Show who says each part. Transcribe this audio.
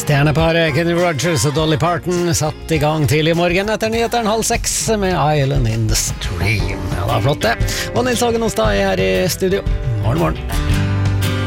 Speaker 1: Stjerneparet Kenny Rogers og Dolly Parton satt i gang tidlig i morgen etter nyheteren 5:30 med Island in the Stream. Ja, det var flott det. Og Nils Hagen Hostad er her i studio. Morgen.